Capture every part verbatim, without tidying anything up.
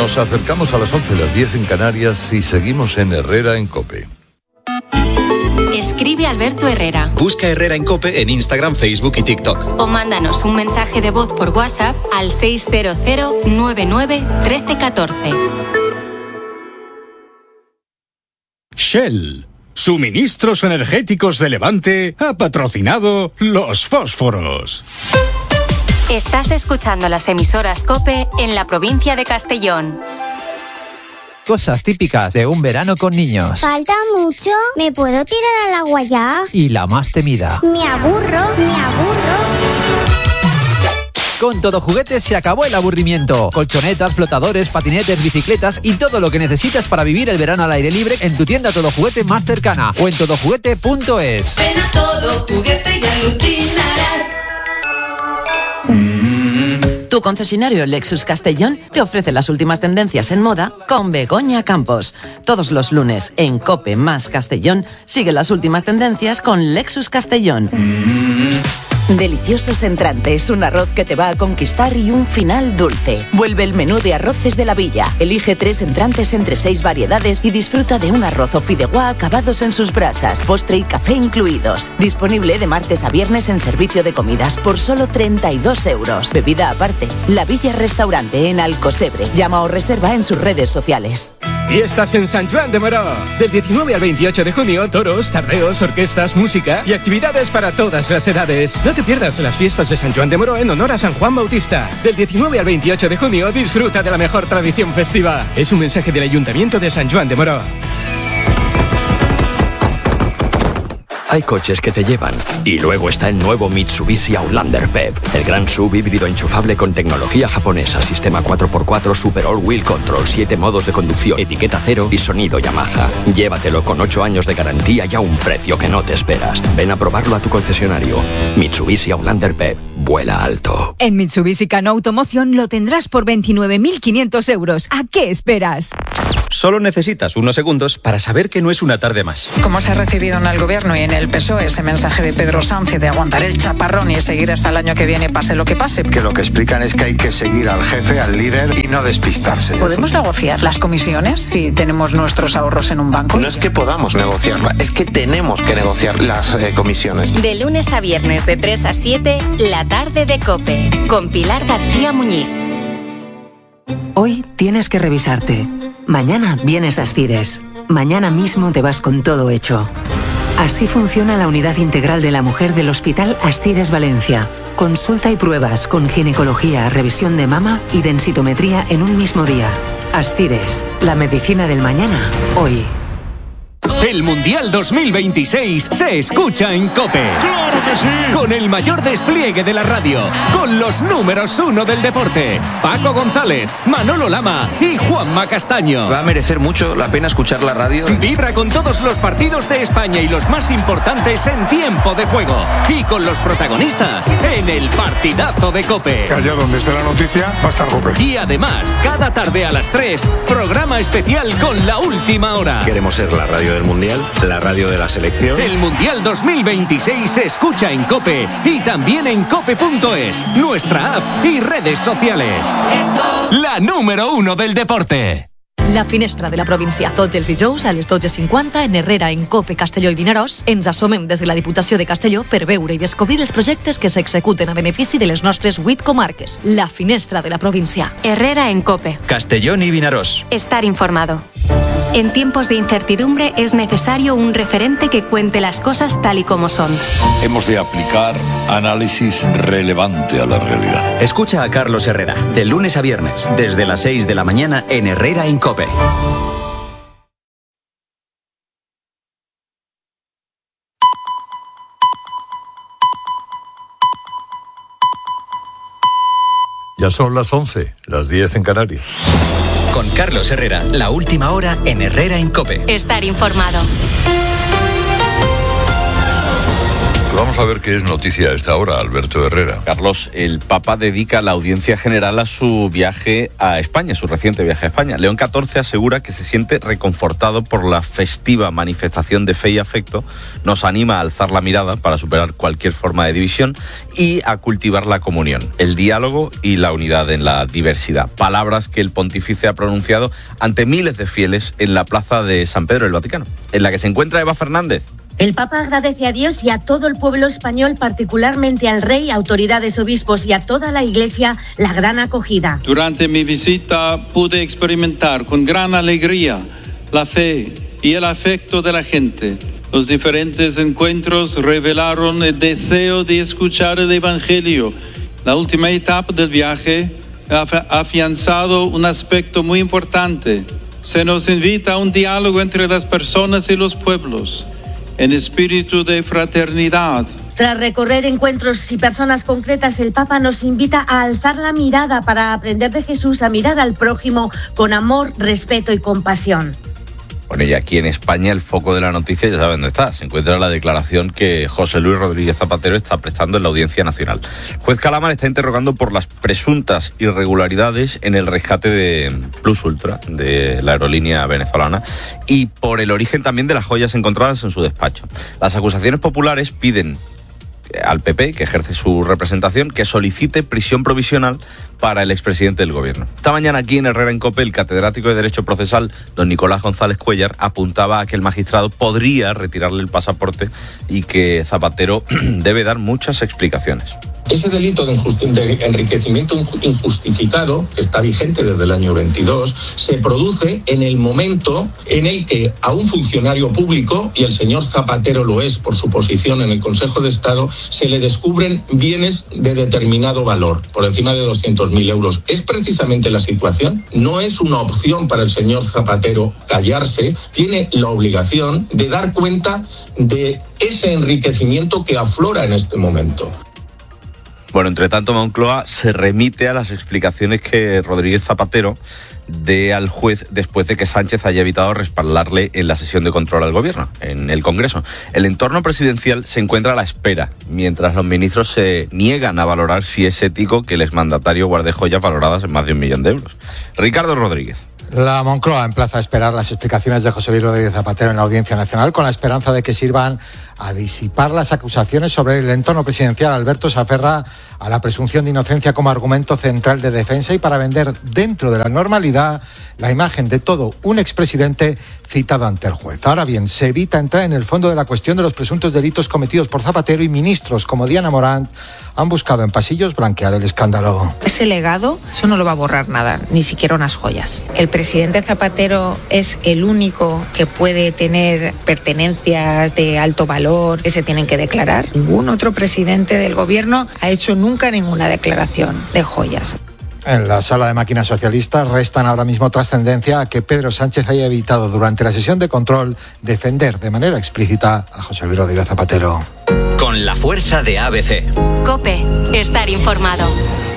Nos acercamos a las once, las diez en Canarias y seguimos en Herrera en COPE. Escribe Alberto Herrera. Busca Herrera en COPE en Instagram, Facebook y TikTok. O mándanos un mensaje de voz por WhatsApp al seis cero cero nueve nueve uno tres uno cuatro. Shell, suministros energéticos de Levante, ha patrocinado los fósforos. Estás escuchando las emisoras COPE en la provincia de Castellón. Cosas típicas de un verano con niños. ¿Falta mucho? ¿Me puedo tirar al agua ya? Y la más temida. Me aburro, me aburro. Con Todo Juguetes se acabó el aburrimiento. Colchonetas, flotadores, patinetes, bicicletas y todo lo que necesitas para vivir el verano al aire libre en tu tienda Todo Juguete más cercana o en todo juguete punto es. Ven a Todo Juguete y alucinarás. Tu concesionario Lexus Castellón te ofrece las últimas tendencias en moda con Begoña Campos. Todos los lunes en COPE más Castellón sigue las últimas tendencias con Lexus Castellón. Deliciosos entrantes, un arroz que te va a conquistar y un final dulce. Vuelve el menú de arroces de la Villa. Elige tres entrantes entre seis variedades y disfruta de un arroz o fideuá acabados en sus brasas, postre y café incluidos. Disponible de martes a viernes en servicio de comidas por solo treinta y dos euros. Bebida aparte. La Villa Restaurante en Alcosebre. Llama o reserva en sus redes sociales. Fiestas en San Juan de Moró. Del diecinueve al veintiocho de junio, toros, tardeos, orquestas, música y actividades para todas las edades. No te pierdas las fiestas de San Juan de Moró en honor a San Juan Bautista. Del diecinueve al veintiocho de junio, disfruta de la mejor tradición festiva. Es un mensaje del Ayuntamiento de San Juan de Moró. Hay coches que te llevan. Y luego está el nuevo Mitsubishi Outlander P E V, el gran sub híbrido enchufable con tecnología japonesa, sistema cuatro por cuatro Super All Wheel Control, siete modos de conducción, etiqueta cero y sonido Yamaha. Llévatelo con ocho años de garantía y a un precio que no te esperas. Ven a probarlo a tu concesionario. Mitsubishi Outlander P E V. Vuela alto. En Mitsubishi Cano Automoción lo tendrás por veintinueve mil quinientos euros. ¿A qué esperas? Solo necesitas unos segundos para saber que no es una tarde más. Como se ha recibido en el Gobierno y en el P S O E ese mensaje de Pedro Sánchez de aguantar el chaparrón y seguir hasta el año que viene pase lo que pase? Que lo que explican es que hay que seguir al jefe, al líder y no despistarse. ¿Podemos negociar las comisiones si tenemos nuestros ahorros en un banco? No es que podamos negociarla, es que tenemos que negociar las eh, comisiones. De lunes a viernes de tres a siete, la tarde de COPE, con Pilar García Muñiz. Hoy tienes que revisarte. Mañana vienes a Ascires. Mañana mismo te vas con todo hecho. Así funciona la unidad integral de la mujer del Hospital Ascires Valencia. Consulta y pruebas con ginecología, revisión de mama y densitometría en un mismo día. Ascires, la medicina del mañana, hoy. El Mundial dos mil veintiséis se escucha en COPE. ¡Claro que sí! Con el mayor despliegue de la radio, con los números uno del deporte, Paco González, Manolo Lama y Juanma Castaño. Va a merecer mucho la pena escuchar la radio. Vibra con todos los partidos de España y los más importantes en tiempo de juego. Y con los protagonistas en el partidazo de COPE. Que allá donde esté la noticia va a estar COPE. Y además, cada tarde a las tres, programa especial con la última hora. Queremos ser la radio del Mundial, la radio de la selección. El Mundial dos mil veintiséis se escucha en COPE y también en cope punto es, nuestra app y redes sociales. La número uno del deporte. La finestra de la província. Tots els dijous a les dotze cinquanta en Herrera, en COPE, Castelló i Vinaròs. Ens assomem des de la Diputació de Castelló per veure i descobrir els projectes que s'executen a benefici de les nostres vuit comarques. La finestra de la província. Herrera en COPE. Castellón y Vinaròs. Estar informado. En tiempos de incertidumbre es necesario un referente que cuente las cosas tal y como son. Hemos de aplicar análisis relevante a la realidad. Escucha a Carlos Herrera, de lunes a viernes, desde las seis de la mañana en Herrera en COPE. Ya son las once, las diez en Canarias. Con Carlos Herrera, la última hora en Herrera en COPE. Estar informado. Vamos a ver qué es noticia a esta hora, Alberto Herrera. Carlos, el Papa dedica la audiencia general a su viaje a España, su reciente viaje a España. León catorce asegura que se siente reconfortado por la festiva manifestación de fe y afecto, nos anima a alzar la mirada para superar cualquier forma de división y a cultivar la comunión, el diálogo y la unidad en la diversidad. Palabras que el pontífice ha pronunciado ante miles de fieles en la plaza de San Pedro del Vaticano, en la que se encuentra Eva Fernández. El Papa agradece a Dios y a todo el pueblo español, particularmente al rey, autoridades, obispos y a toda la Iglesia, la gran acogida. Durante mi visita pude experimentar con gran alegría la fe y el afecto de la gente. Los diferentes encuentros revelaron el deseo de escuchar el Evangelio. La última etapa del viaje ha afianzado un aspecto muy importante. Se nos invita a un diálogo entre las personas y los pueblos, en espíritu de fraternidad. Tras recorrer encuentros y personas concretas, el Papa nos invita a alzar la mirada para aprender de Jesús, a mirar al prójimo con amor, respeto y compasión. Bueno, y aquí en España el foco de la noticia ya saben dónde está. Se encuentra la declaración que José Luis Rodríguez Zapatero está prestando en la Audiencia Nacional. El juez Calamar está interrogando por las presuntas irregularidades en el rescate de Plus Ultra, de la aerolínea venezolana, y por el origen también de las joyas encontradas en su despacho. Las acusaciones populares piden al P P, que ejerce su representación, que solicite prisión provisional para el expresidente del gobierno. Esta mañana aquí en Herrera en COPE, el catedrático de Derecho Procesal, don Nicolás González Cuellar, apuntaba a que el magistrado podría retirarle el pasaporte y que Zapatero debe dar muchas explicaciones. Ese delito de, de enriquecimiento injustificado, que está vigente desde el año veintidós, se produce en el momento en el que a un funcionario público, y el señor Zapatero lo es por su posición en el Consejo de Estado, se le descubren bienes de determinado valor, por encima de doscientos mil euros. Es precisamente la situación. No es una opción para el señor Zapatero callarse, tiene la obligación de dar cuenta de ese enriquecimiento que aflora en este momento. Bueno, entre tanto, Moncloa se remite a las explicaciones que Rodríguez Zapatero dé al juez después de que Sánchez haya evitado respaldarle en la sesión de control al gobierno, en el Congreso. El entorno presidencial se encuentra a la espera, mientras los ministros se niegan a valorar si es ético que el exmandatario guarde joyas valoradas en más de un millón de euros. Ricardo Rodríguez. La Moncloa emplaza a esperar las explicaciones de José Luis Rodríguez Zapatero en la Audiencia Nacional con la esperanza de que sirvan a disipar las acusaciones sobre el entorno presidencial. Alberto se aferra a la presunción de inocencia como argumento central de defensa y para vender dentro de la normalidad la imagen de todo un expresidente citado ante el juez. Ahora bien, se evita entrar en el fondo de la cuestión de los presuntos delitos cometidos por Zapatero y ministros como Diana Morant han buscado en pasillos blanquear el escándalo. Ese legado, eso no lo va a borrar nada, ni siquiera unas joyas. El presidente Zapatero es el único que puede tener pertenencias de alto valor que se tienen que declarar. Ningún otro presidente del gobierno ha hecho nunca ninguna declaración de joyas. En la sala de máquinas socialistas restan ahora mismo trascendencia a que Pedro Sánchez haya evitado durante la sesión de control defender de manera explícita a José Luis Rodríguez Zapatero. Con la fuerza de A B C. COPE, estar informado.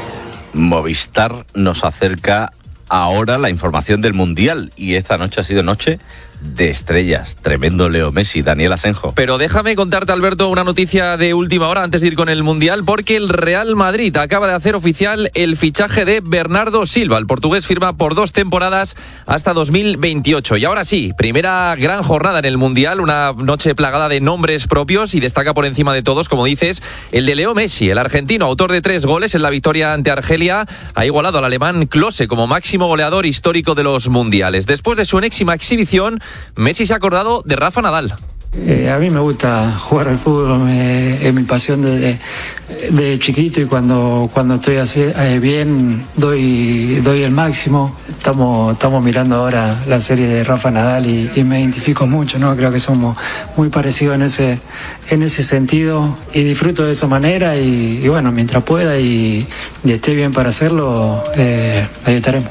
Movistar nos acerca ahora la información del Mundial y esta noche ha sido noche de estrellas. Tremendo Leo Messi, Daniel Asenjo. Pero déjame contarte, Alberto, una noticia de última hora antes de ir con el Mundial, porque el Real Madrid acaba de hacer oficial el fichaje de Bernardo Silva. El portugués firma por dos temporadas hasta dos mil veintiocho. Y ahora sí, primera gran jornada en el Mundial, una noche plagada de nombres propios y destaca por encima de todos, como dices, el de Leo Messi, el argentino, autor de tres goles en la victoria ante Argelia, ha igualado al alemán Klose como máximo goleador histórico de los mundiales. Después de su enésima exhibición, Messi se ha acordado de Rafa Nadal. Eh, a mí me gusta jugar al fútbol, me, es mi pasión desde de chiquito y cuando, cuando estoy así, eh, bien doy, doy el máximo. Estamos, estamos mirando ahora la serie de Rafa Nadal y, y me identifico mucho, ¿no? Creo que somos muy parecidos en ese, en ese sentido y disfruto de esa manera y, y bueno, mientras pueda y, y esté bien para hacerlo, eh, ahí estaremos.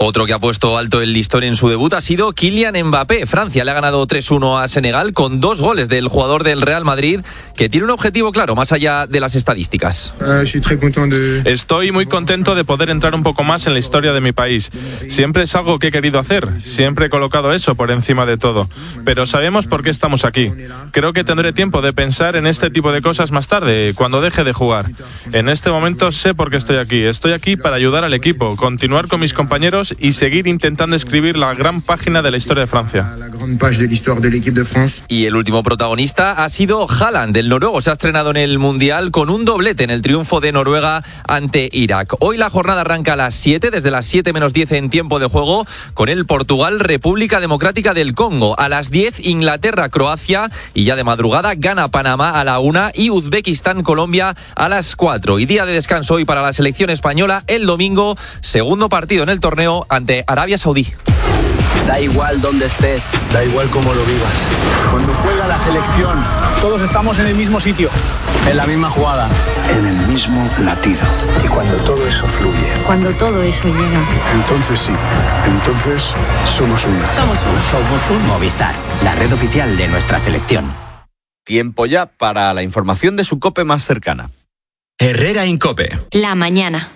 Otro que ha puesto alto el listón en su debut ha sido Kylian Mbappé. Francia le ha ganado tres uno a Senegal con dos goles del jugador del Real Madrid, que tiene un objetivo claro, más allá de las estadísticas. Estoy muy contento de poder entrar un poco más en la historia de mi país. Siempre es algo que he querido hacer, siempre he colocado eso por encima de todo. Pero sabemos por qué estamos aquí. Creo que tendré tiempo de pensar en este tipo de cosas más tarde, cuando deje de jugar. En este momento sé por qué estoy aquí. Estoy aquí para ayudar al equipo, continuar con mis compañeros y seguir intentando escribir la gran página de la historia de Francia. Y el último protagonista ha sido Haaland. El noruego se ha estrenado en el Mundial con un doblete en el triunfo de Noruega ante Irak. Hoy la jornada arranca a las siete, desde las siete menos diez en tiempo de juego, con el Portugal-República Democrática del Congo. A las diez, Inglaterra-Croacia, y ya de madrugada gana Panamá a la una y Uzbekistán-Colombia a las cuatro. Y día de descanso hoy para la selección española el domingo, segundo partido en el torneo ante Arabia Saudí. Da igual dónde estés, da igual cómo lo vivas. Cuando juega la selección, todos estamos en el mismo sitio, en la misma jugada, en el mismo latido. Y cuando todo eso fluye, cuando todo eso llega, entonces sí, entonces somos uno. Somos uno. Somos uno. Movistar, la red oficial de nuestra selección. Tiempo ya para la información de su COPE más cercana. Herrera en COPE. La mañana.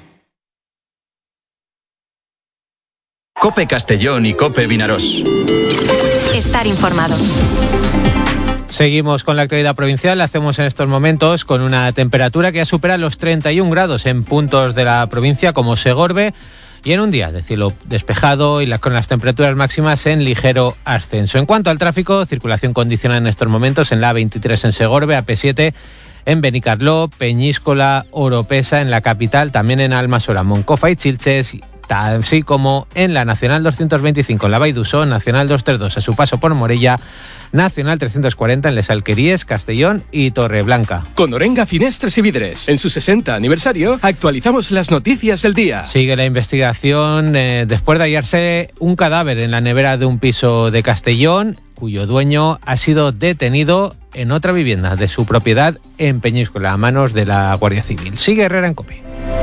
COPE Castellón y COPE Vinarós. Estar informado. Seguimos con la actualidad provincial. La hacemos en estos momentos con una temperatura que ya supera los treinta y un grados en puntos de la provincia como Segorbe, y en un día de cielo despejado y la, con las temperaturas máximas en ligero ascenso. En cuanto al tráfico, circulación condicionada en estos momentos en la A veintitrés en Segorbe, A P siete en Benicarló, Peñíscola, Oropesa en la capital, también en Almasora, Moncofa y Chilches, así como en la Nacional doscientos veinticinco en la Vall d'Uixó, Nacional doscientos treinta y dos a su paso por Morella, Nacional trescientos cuarenta en Les Alqueries, Castellón y Torreblanca. Con Orenga Finestres y Vidres, en su sesenta aniversario, actualizamos las noticias del día. Sigue la investigación eh, después de hallarse un cadáver en la nevera de un piso de Castellón, cuyo dueño ha sido detenido en otra vivienda de su propiedad en Peñíscola a manos de la Guardia Civil. Sigue Herrera en COPE.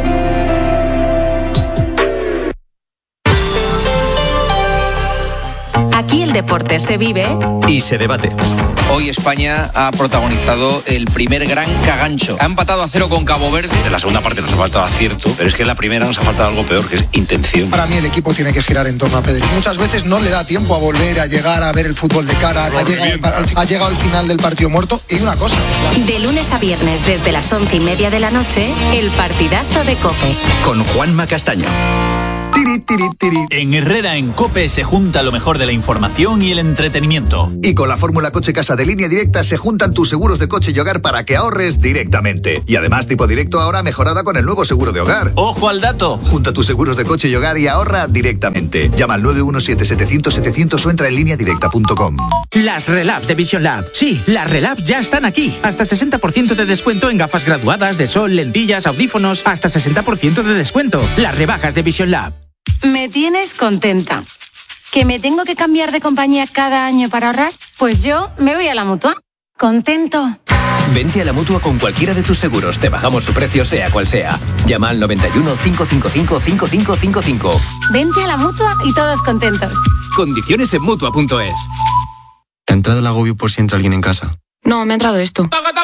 Aquí el deporte se vive y se debate. Hoy España ha protagonizado el primer gran cagancho. Ha empatado a cero con Cabo Verde. En la segunda parte nos ha faltado acierto, pero es que en la primera nos ha faltado algo peor, que es intención. Para mí el equipo tiene que girar en torno a Pedri. Muchas veces no le da tiempo a volver a llegar a ver el fútbol de cara. Ha llegado, al, ha llegado al final del partido muerto. Y una cosa. De lunes a viernes desde las once y media de la noche, el partidazo de COPE. Con Juanma Castaño. Tiri, tiri, tiri. En Herrera en COPE se junta lo mejor de la información y el entretenimiento. Y con la fórmula Coche Casa de Línea Directa se juntan tus seguros de coche y hogar para que ahorres directamente. Y además tipo directo ahora mejorada con el nuevo seguro de hogar. ¡Ojo al dato! Junta tus seguros de coche y hogar y ahorra directamente. Llama al nueve uno siete, setecientos, setecientos o entra en línea directa punto com. Las Relabs de Vision Lab. Sí, las Relabs ya están aquí. Hasta sesenta por ciento de descuento en gafas graduadas, de sol, lentillas, audífonos. Hasta sesenta por ciento de descuento. Las rebajas de Vision Lab. Me tienes contenta. ¿Que me tengo que cambiar de compañía cada año para ahorrar? Pues yo me voy a la Mutua. ¿Contento? Vente a la Mutua con cualquiera de tus seguros. Te bajamos su precio sea cual sea. Llama al noventa y uno, cinco cinco cinco, cinco cinco cinco cinco. Vente a la Mutua y todos contentos. Condiciones en Mutua punto es. ¿Te ha entrado el agobio por si entra alguien en casa? No, me ha entrado esto.